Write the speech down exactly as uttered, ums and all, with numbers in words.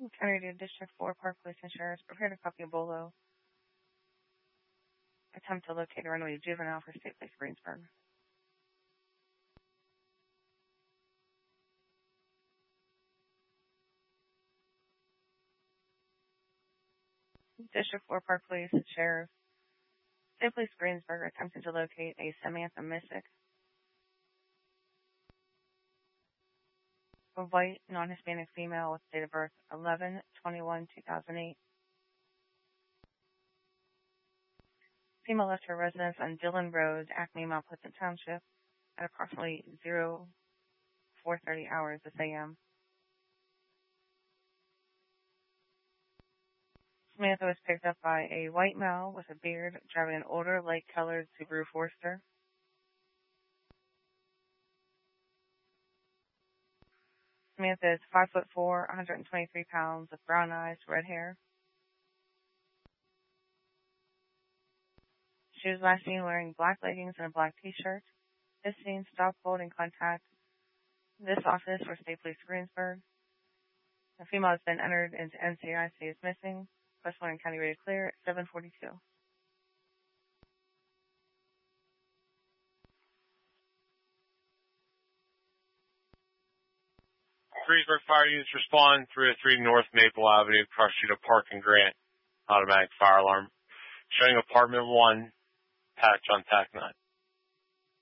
County Radio District four, Park Police and Sheriffs prepared a copy of Bolo. Attempt to locate a runaway juvenile for State Police Greensburg. District four, Park Police and Sheriffs. State Police Greensburg attempted to locate a Samantha Missick, a white, non-Hispanic female with date of birth eleven twenty-one two thousand eight. Female left her residence on Dillon Road, Acme, Mount Pleasant Township, at approximately four thirty hours this A M. Samantha was picked up by a white male with a beard driving an older, light-colored Subaru Forester. Samantha is five foot four, one hundred twenty-three pounds, with brown eyes, red hair. She was last seen wearing black leggings and a black T-shirt. This scene, stop, hold, and contact this office for State Police Greensburg. The female has been entered into N C I C as missing. Westmoreland County Radio Clear at seven forty-two. Greensburg Fire Units respond three oh three North Maple Avenue, across the street of Park and Grant. Automatic fire alarm. Showing apartment one, patch on T A C nine.